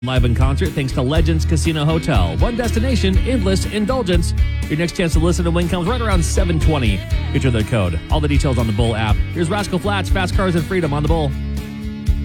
Live in concert thanks to Legends Casino Hotel. One destination, endless indulgence. Your next chance to listen to Win comes right around 7:20. Enter the code. All the details on the Bull app. Here's Rascal Flatts, Fast Cars and Freedom on the Bull.